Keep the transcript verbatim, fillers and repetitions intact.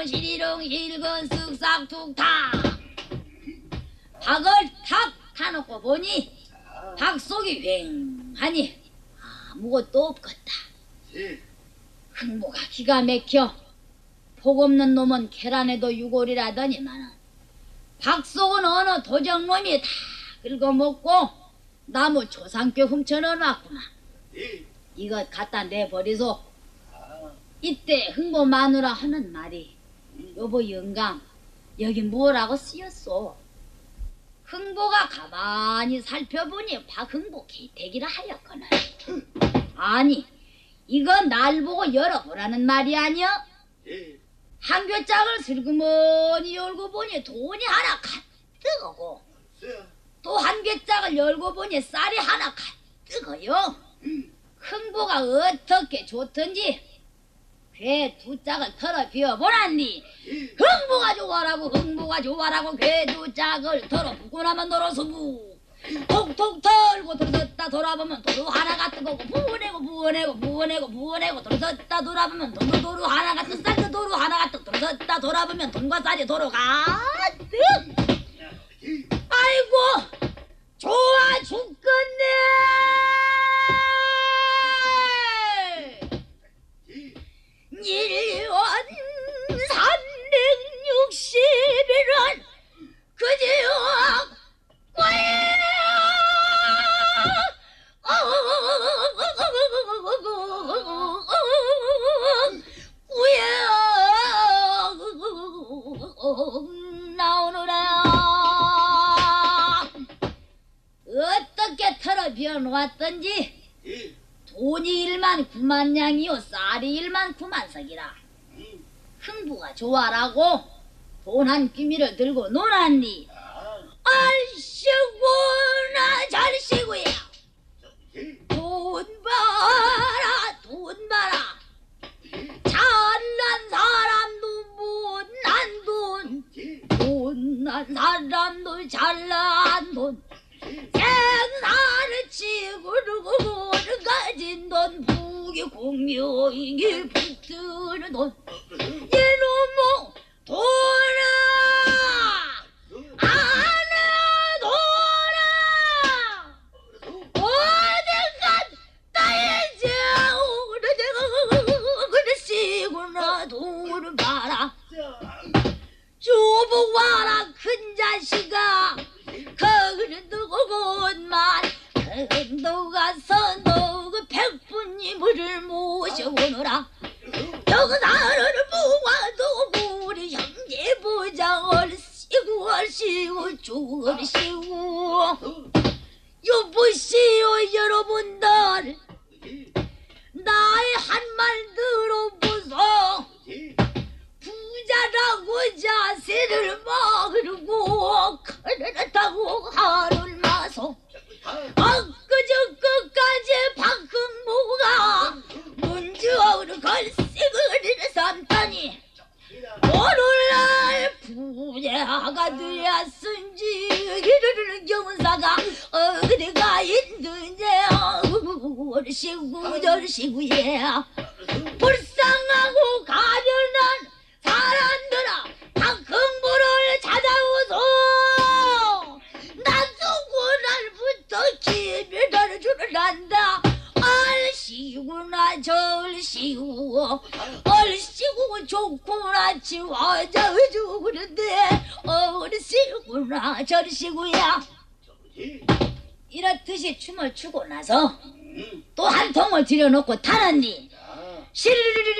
시리롱 힐건 쓱싹 툭탁 박을 탁 타놓고 보니 박 속이 휑하니 아무것도 없겠다. 흥보가 기가 막혀 복 없는 놈은 계란에도 유골이라더니만은 박 속은 어느 도적놈이 다 긁어먹고 나무 초상께 훔쳐넣어놨구만. 이것 갖다 내버리소. 이때 흥보 마누라 하는 말이 여보 영감 여기 뭐라고 쓰였소? 흥보가 가만히 살펴보니 박흥보 개택이라 하였거늘. 아니 이건 날 보고 열어보라는 말이 아니여? 한 뼘짝을 슬그머니 열고 보니 돈이 하나 가득 오고 또 한 뼘짝을 열고 보니 쌀이 하나 가득 어요. 흥보가 어떻게 좋던지 괴 두 짝을 털어 비워보란니 흥보가 좋아라고 흥보가 좋아라고 괴 두 짝을 털어 부고 나면 놀어서부 톡톡 털고 들었다 돌아보면 도루 하나가 뜨거고 부어내고 부어내고 부어내고 부어내고 들었다 돌아보면 돈도 도루 하나가 뜨 쌀도 도루 하나가 뜨 들었다 돌아보면 돈과 쌀이 도루 가득. 아이고 좋아 죽겠네. 일원 삼백육십일원 그지역 꽝 구역 나오느라 어떻게 털어 비워놓았던지 돈이 일만 구만 양이요 쌀이 일만 구만 석이라. 흥부가 좋아라고 돈 한 끼미를 들고 놀았니 알씨구나 잘 쉬고야. 돈 봐라 돈 봐라 잘난 사람도 못난 돈 못난 사람도 잘난 돈 생사를 치고르고 가진 돈 부귀 공명이 붙드는 돈 이놈의 돈아 안아 돈아 어디 갔다 이제 그러시구나 돈을 봐라. 주부 와라 큰 자식아 거기는 누구건만 너 가서 너그 백부님을 모셔오너라. 영사를 모아도 우리 형제 부장을 시고 얼씨고 죽을시고 여보시오 여러분들 나의 한 말 들어보소. 부자라고 자세를 모르고 그렇다고 하를 마소. 엊그저 끝까지 박흥모가 문주어를 걸씨그리를 삼다니 오늘날 부자가 되었은지 이르는 경사가 어디가 있느냐. 얼씨구 절씨구예 불쌍하고 가련한 사람들아 박흥부를 찾아오소. 나 누구날부터 기별을 줄란다. 얼씨구나 절씨구 얼씨구 좋구나 지워져 죽는데 얼씨구나 절씨구야. 이렇듯이 춤을 추고 나서 또 한 통을 들여놓고 타는니 시리리리